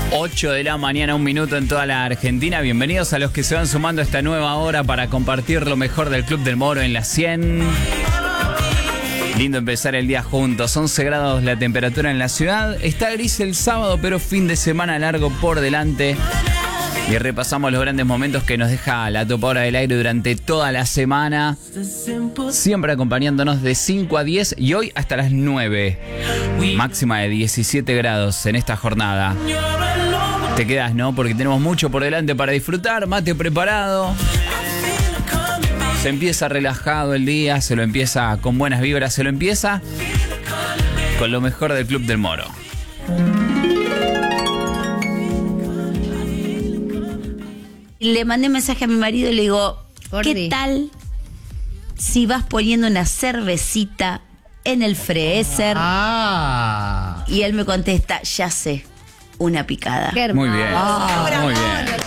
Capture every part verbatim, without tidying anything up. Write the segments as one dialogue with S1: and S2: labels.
S1: ocho de la mañana, un minuto en toda la Argentina. Bienvenidos a los que se van sumando a esta nueva hora para compartir lo mejor del Club del Moro en la cien. Lindo empezar el día juntos. once grados la temperatura en la ciudad. Está gris el sábado, pero fin de semana largo por delante. Y repasamos los grandes momentos que nos deja la topadora del aire durante toda la semana. Siempre acompañándonos de cinco a diez y hoy hasta las nueve. Máxima de diecisiete grados en esta jornada. Te quedas, ¿no? Porque tenemos mucho por delante para disfrutar. Mate preparado. Se empieza relajado el día, se lo empieza con buenas vibras, se lo empieza con lo mejor del Club del Moro.
S2: Le mandé un mensaje a mi marido y le digo,
S3: Gordi,
S2: ¿qué tal si vas poniendo una cervecita en el freezer?
S4: Ah.
S2: Y él me contesta, ya sé, una picada.
S3: qué hermoso.
S1: Muy bien,
S3: Ah,
S1: muy bien.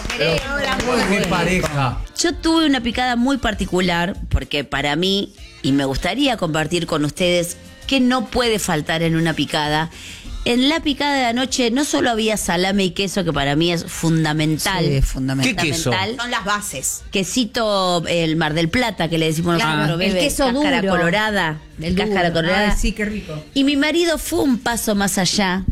S4: Qué pareja.
S2: Yo tuve una picada muy particular porque para mí, y me gustaría compartir con ustedes, que no puede faltar en una picada. En la picada de anoche no solo había salame y queso, que para mí es fundamental.
S5: Sí, es fundamental.
S1: ¿Qué queso?
S5: Son las bases.
S2: Quesito, el Mar del Plata, que le decimos
S3: Claro,
S2: nosotros,
S3: el
S2: bebé,
S3: queso
S2: cáscara
S3: duro.
S2: colorada.
S3: El
S2: cáscara
S3: duro.
S2: colorada.
S5: Ay, sí, qué rico.
S2: Y mi marido fue un paso más allá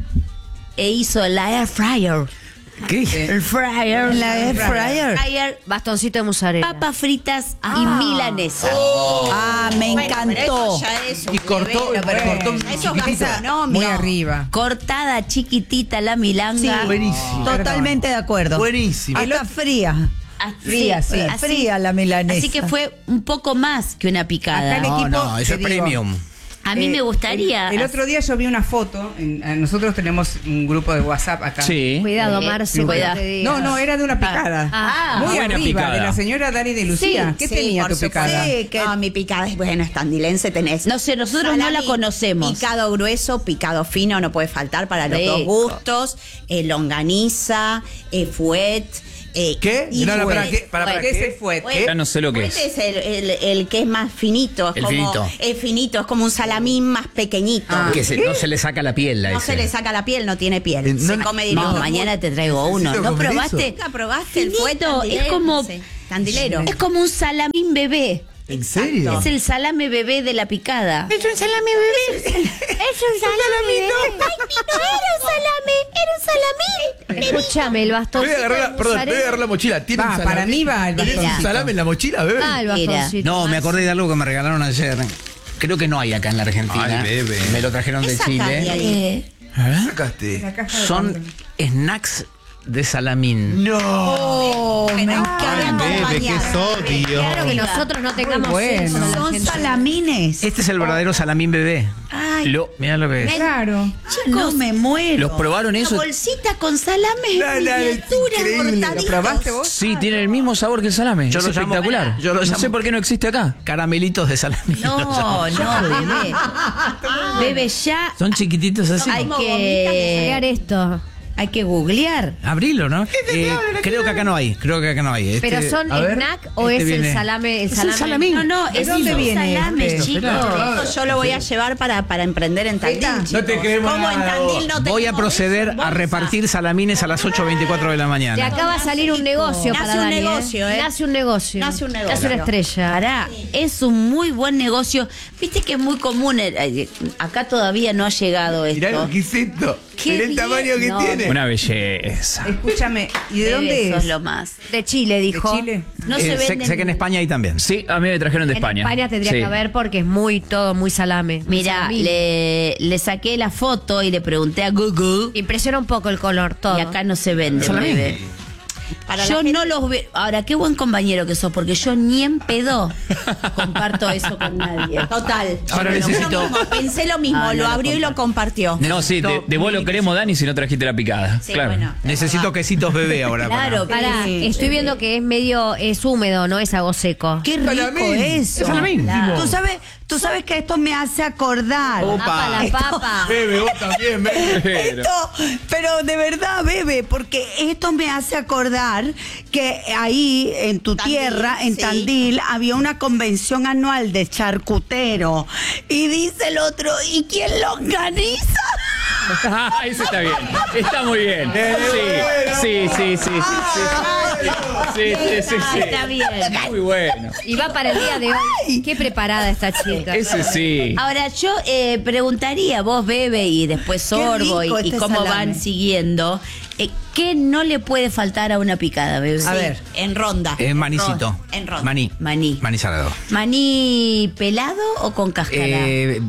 S2: e hizo la air fryer.
S1: ¿Qué?
S2: El fryer.
S5: La air fryer.
S2: fryer,
S3: Bastoncito de mozzarella.
S2: papas fritas y
S3: Ah.
S2: milanesa.
S5: Ah, me
S6: Bueno, pero
S5: encantó.
S6: eso ya es un
S4: Y cortó,
S6: nivel,
S4: pero cortó
S6: eso es
S4: chiquitito.
S6: gastronomía.
S5: Muy arriba.
S2: Cortada, chiquitita la milanga.
S5: Sí,
S4: Buenísimo.
S5: Totalmente de acuerdo.
S4: Buenísimo.
S5: Hasta fría.
S2: Ah,
S5: Fría, sí.
S2: así-
S5: Fría la milanesa.
S2: Así que fue un poco más que una picada.
S5: Acá el
S4: No,
S5: equipo,
S4: no, eso
S5: te
S4: es
S5: digo,
S4: premium.
S2: A mí
S7: Eh,
S2: me gustaría.
S7: El, el otro día yo vi una foto. En- eh, nosotros tenemos un grupo de WhatsApp acá.
S1: Sí.
S3: Cuidado,
S2: Eh,
S3: Marce,
S2: cuidado.
S3: no te digas.
S7: No, no, era de una picada.
S3: Ah.
S7: Muy
S1: Buena
S7: arriba,
S1: picada.
S7: de la señora Dari de Lucía.
S6: Sí,
S7: ¿Qué
S6: sí,
S7: tenía
S6: por
S7: tu picada?
S6: supuesto.
S5: Sí, que-
S6: No, mi picada es buena, es tandilense, tenés.
S2: No sé, nosotros no la conocemos.
S6: Picado grueso, picado fino, no puede faltar para los
S2: Rico.
S6: dos gustos. Eh, longaniza, eh, fuet. Eh,
S4: ¿Qué?
S6: y
S4: No, no,
S6: fuet.
S4: para, ¿qué? Para, para,
S7: ¿Qué es
S4: ¿qué?
S7: el fuet?
S6: Fuet.
S1: Ya no sé lo que
S6: Fuet
S1: es.
S6: es el, el- el que es más finito. Es
S4: El
S6: como,
S4: finito.
S6: Es finito, es como un salamín más pequeñito.
S7: Ah.
S4: Que se- no se le saca la piel a
S6: No
S4: ese.
S6: se le saca la piel, no tiene piel.
S4: Eh,
S6: se
S4: no,
S6: come
S2: No,
S6: directo.
S2: mañana te traigo uno.
S4: Necesito
S2: ¿No
S4: comer
S2: probaste?
S4: eso.
S6: ¿Nunca probaste el fuet
S2: Finito,
S6: tandilense?
S2: es como,
S6: Tandilero.
S2: es como un salamín bebé.
S4: ¿En serio?
S2: Es el salame bebé de la picada.
S6: Es un salame bebé.
S2: Es un salame bebé. Ay, no era un salame, era un salamín.
S3: Escúchame, el
S4: Voy a
S3: bastoncito
S4: agarrar la,
S3: de
S4: perdón, voy a
S3: mozzarella.
S4: agarrar la mochila. ¿Tiene
S7: Va,
S4: un salame?
S7: para mí va el
S4: ¿Tiene un
S7: bastoncito.
S4: salame en la mochila, bebé?
S3: Ah, el
S2: Mira.
S3: bastoncito.
S4: No, me acordé de algo que me regalaron ayer. Creo que no hay acá en la Argentina. Ay, bebé. Me lo trajeron de
S6: Esa caña
S4: Chile.
S6: ahí.
S2: Eh,
S4: Sacaste.
S7: La caja de
S4: Son
S7: cartón.
S4: snacks de salamín. No.
S5: Oh, me encanta.
S3: Claro que nosotros no tengamos
S7: bueno.
S3: eso. la
S5: Son
S3: gente.
S5: salamines.
S4: Este es el verdadero salamín bebé.
S2: Ay,
S1: Lo-
S4: Mira lo que es.
S7: Claro.
S5: No me muero.
S1: ¿Los probaron
S2: una
S1: eso?
S2: bolsita con salame.
S4: No, no, es
S2: miniatura,
S4: increíble.
S7: ¿Lo
S2: cortaditos.
S7: probaste vos?
S1: Sí, tiene el mismo sabor que el salame.
S4: Yo
S1: es
S4: lo llamo-
S1: espectacular.
S4: yo lo
S1: no
S4: llamo-
S1: sé por qué no existe acá.
S4: Caramelitos de salamín.
S2: No, no, bebé. Bebé, ya
S4: Son chiquititos así.
S2: hay
S3: Sacar
S2: que,
S3: esto.
S2: hay que googlear.
S4: Abrilo, ¿no? Eh, creo que acá no hay. Creo que acá no hay. Este-
S3: ¿Pero son
S4: a ver,
S3: snack o
S4: este
S3: es
S4: viene-
S3: el salame? El
S4: Es el
S3: salame?
S4: salamín.
S2: No, no,
S7: ¿De
S2: es
S7: dónde
S2: un
S7: viene
S2: salame,
S7: este?
S2: chicos.
S6: Esto yo lo voy a llevar para, para emprender en Tandil.
S4: No te creemos
S6: Como en
S4: nada,
S6: Tandil
S4: vos.
S6: no tenemos
S4: Voy a proceder
S6: eso,
S4: a
S6: bolsa.
S4: repartir salamines a las ocho veinticuatro de la
S3: Te
S4: mañana.
S3: acaba de salir un negocio
S6: Nace
S3: para
S6: un
S3: Dani, ¿eh?
S6: negocio, ¿eh?
S3: Nace un negocio.
S6: Nace un
S3: Nace
S6: negocio.
S3: una estrella.
S2: Pará, es un muy buen negocio. Viste que es muy común. eh, eh, Acá todavía no ha llegado esto.
S4: Mirá lo que es esto.
S2: Qué
S4: Mirá el
S2: bien.
S4: tamaño que
S2: No,
S4: tiene.
S1: Una belleza.
S7: Escúchame, ¿y de
S2: Bebé,
S7: dónde
S2: sos
S7: es?
S2: lo más.
S3: De Chile,
S7: ¿De
S3: dijo.
S7: Chile?
S2: No
S4: Eh,
S2: se
S4: sé,
S2: venden.
S4: sé que en España hay también.
S1: Sí, a mí me trajeron de
S3: En
S1: España.
S3: España tendría
S1: Sí.
S3: que haber porque es muy todo, muy salame. muy
S2: Mira,
S3: salamín.
S2: le, le saqué la foto y le pregunté a Google.
S3: Impresiona un poco el color, todo.
S2: Y acá no se vende,
S4: Salamín.
S2: bebé.
S6: Para
S2: Yo
S6: la gente-
S2: no los veo. Ahora, qué buen compañero que sos, porque yo ni en pedo comparto eso con nadie.
S6: Total.
S1: Ahora
S6: Lo
S1: necesito-
S6: mismo, pensé lo mismo,
S2: Ah, no
S6: lo
S2: lo
S6: abrió y lo compartió.
S1: No, sí, de, de vos lo queremos, Dani, si no trajiste la picada.
S6: Sí,
S1: claro.
S6: bueno.
S4: Necesito quesitos bebé ahora.
S2: Claro,
S4: para-
S3: Pará,
S6: Sí,
S3: estoy viendo que es medio, es húmedo, no es algo seco.
S2: qué rico
S4: Salamín.
S2: eso.
S4: Es salamín.
S2: Claro.
S5: Tú sabes, tú sabes que esto me hace acordar.
S3: Papa, la papa.
S4: Bebe, vos también, bebe.
S5: Esto, pero de verdad, bebé, porque esto me hace acordar que ahí en tu
S6: Tandil,
S5: tierra, en
S6: sí.
S5: Tandil, había una convención anual de charcutero. Y dice el otro, ¿y quién lo organiza?
S1: Ese está bien. Está muy bien. Sí, sí, sí, sí, sí. Sí, sí, sí, sí.
S3: Está bien.
S1: Muy bueno.
S3: Y va para el día de hoy. Qué preparada esta chica.
S1: Ese sí.
S2: Ahora, yo eh, preguntaría, vos, Bebe, y después Sorbo, y,
S5: rico
S2: y
S5: este
S2: cómo
S5: salame.
S2: van siguiendo, eh, ¿qué no le puede faltar a una picada, Bebe?
S5: A ver.
S6: En ronda.
S4: Eh, manicito.
S6: En ronda.
S4: Maní.
S2: Maní.
S4: Maní salado.
S2: ¿Maní pelado o con cáscara?
S4: Eh,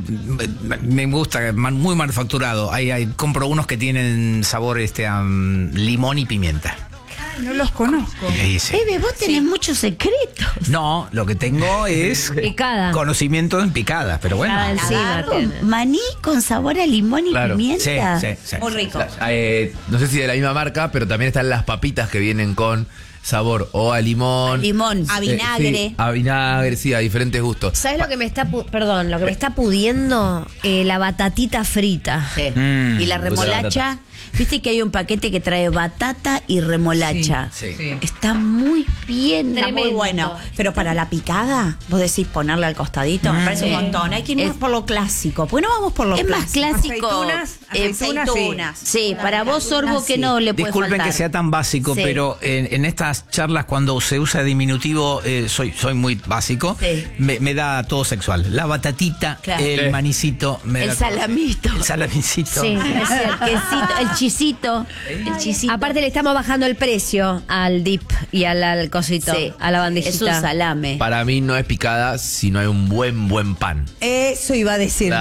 S4: me gusta, man- muy manufacturado. Hay, hay, compro unos que tienen sabor este a um, limón y pimienta.
S7: No los conozco.
S4: Y sí.
S2: Bebe, vos tenés muchos secretos.
S4: No, lo que tengo es
S3: Picada.
S4: conocimiento en picadas, pero bueno.
S3: Picada encima
S2: Agarro
S3: tiene.
S2: Maní con sabor a limón y
S8: Claro.
S4: Sí,
S2: pimienta.
S4: sí, sí.
S6: Muy rico.
S8: Eh, no sé si de la misma marca, pero también están las papitas que vienen con sabor o a limón.
S2: A limón.
S6: A
S8: eh,
S6: vinagre.
S8: sí, a vinagre, sí, a diferentes gustos.
S3: ¿Sabes lo que me está, pu- perdón, lo que me está pudiendo? Eh, la batatita frita.
S2: Sí.
S1: Mm,
S2: y la
S1: me gusta la
S2: remolacha, viste que hay un paquete que trae batata y remolacha.
S4: Sí.
S7: Sí.
S2: Está muy bien.
S6: Está muy
S3: Tremendo.
S6: bueno. Pero para la picada, vos decís ponerle al costadito, me parece un montón. Hay que ir
S2: Es-
S6: más por lo clásico. ¿Por qué no vamos por lo
S2: Es más
S6: clásico?
S2: clásico.
S7: Aceitunas,
S2: eh,
S7: aceitunas,
S6: aceitunas.
S2: Sí, para vos, Sorbo, que
S6: sí.
S2: no le puede
S4: Disculpen
S2: faltar.
S4: que sea tan básico,
S2: Sí.
S4: pero en, en estas charlas cuando se usa diminutivo, eh, soy, soy muy básico,
S2: Sí.
S4: me, me da todo sexual. La batatita,
S2: Claro.
S4: el
S1: Sí.
S4: manicito, me
S2: El
S4: da todo.
S2: salamito.
S4: El salamicito.
S3: Sí, es
S2: El
S3: cierto.
S2: quesito, el chisito. El chisito.
S3: Aparte le estamos bajando el precio al dip y al, al cosito,
S2: Sí,
S3: a la bandejita.
S2: es un salame.
S8: Para mí no es picada si no hay un buen, buen pan.
S5: Eso iba a decir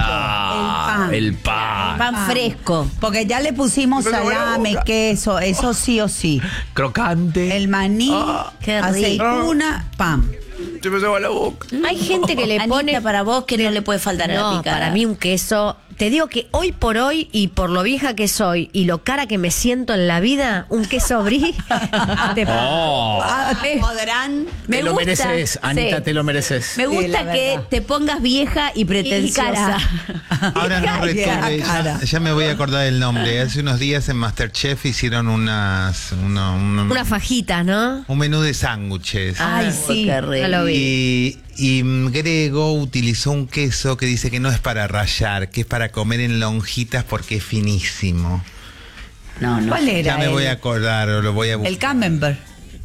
S8: Ah,
S5: yo. El pan.
S8: el pan.
S2: Pan fresco.
S5: Porque ya le pusimos
S8: Me duele la
S5: salame,
S8: boca.
S5: queso, eso sí o sí.
S8: Crocante.
S5: El maní,
S2: qué rico.
S5: aceituna, pan.
S8: Se me lleva la boca.
S3: Hay gente que le
S2: Anita,
S3: pone
S2: para vos, que no le puede faltar a la
S3: No,
S2: picada.
S3: para mí un queso. Te digo que hoy por hoy y por lo vieja que soy y lo cara que me siento en la vida, un queso brie. te-
S1: Oh.
S5: Ah, eh,
S6: Podrán.
S2: Me
S4: Te lo
S2: gusta,
S4: mereces, Anita,
S2: sí.
S4: te lo mereces.
S2: Me
S5: Sí,
S2: gusta
S5: la
S2: que
S5: verdad.
S2: te pongas vieja y pretenciosa.
S9: Ahora no
S5: Cara,
S9: recuerdo,
S5: cara.
S9: ya, ya me voy a acordar del nombre. Hace unos días en Masterchef hicieron unas, uno- un,
S3: Una fajita, ¿no?
S9: un menú de sándwiches.
S5: Ay, sí.
S2: qué rico.
S3: No lo vi.
S9: Y, y mm, Grego utilizó un queso que dice que no es para rallar, que es para comer en lonjitas porque es finísimo.
S2: No, no.
S5: ¿Cuál era?
S9: Ya me
S5: el,
S9: voy a acordar o lo voy a buscar.
S5: el camembert.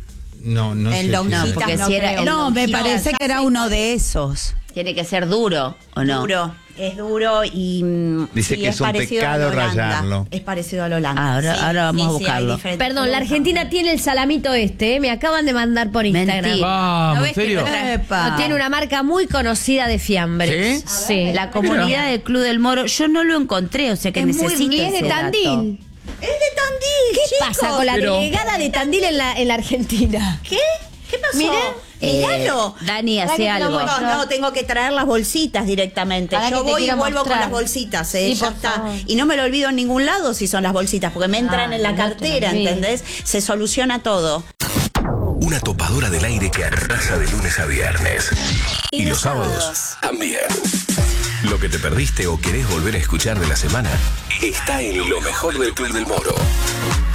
S9: No, no sé.
S6: En
S9: si-
S6: lonjitas.
S2: No, porque
S6: no
S2: si era
S6: creo.
S2: el
S5: No, me
S2: lonjita,
S5: parece que era uno de esos.
S2: Tiene que ser duro, ¿o no?
S6: Duro. Es duro y. mm,
S9: Dice
S6: sí,
S9: que es un
S6: parecido
S9: pecado
S6: a la Holanda.
S9: rallarlo.
S6: Es parecido a la Holanda.
S2: Ah, ahora- ahora vamos a
S6: hay
S2: buscarlo.
S6: diferentes
S3: Perdón, la
S6: formas.
S3: Argentina tiene el salamito este, ¿eh? Me acaban de mandar por Instagram.
S2: Mentira.
S8: Vamos,
S2: ¿No
S8: ¿en
S2: ves que
S8: serio?
S2: te trae-
S5: Epa.
S3: No, tiene una marca muy conocida de fiambres.
S4: ¿Sí?
S3: Sí.
S2: La comunidad del Club del Moro, yo no lo encontré, o sea que
S3: Es muy
S2: necesito
S3: rico. Es de
S2: ese dato.
S3: Tandil.
S6: Es de Tandil.
S3: ¿Qué
S6: chicos.
S3: pasa con la
S1: Pero-
S3: delegada de Tandil en la, en la Argentina?
S6: ¿Qué? ¿Qué pasó?
S3: Mirá.
S2: Eh,
S6: Míralo.
S2: Dani, hace
S3: Dani, te lo
S2: algo.
S3: muestro.
S6: No, no, tengo que traer las bolsitas directamente.
S3: Para
S6: Yo
S3: que te
S6: voy y
S3: quiero
S6: vuelvo
S3: mostrar.
S6: con las bolsitas, ¿eh?
S3: Sí,
S6: ya
S3: por
S6: está.
S3: favor.
S6: Y no me lo olvido en ningún lado si son las bolsitas, porque me entran
S3: Ah,
S6: en la
S3: no te lo
S6: cartera,
S3: olvides.
S6: ¿entendés? Se soluciona todo.
S10: Una topadora del aire que arrasa de lunes a viernes. Y, los sábados también. Lo que te perdiste o querés volver a escuchar de la semana está en lo mejor del Club del Moro.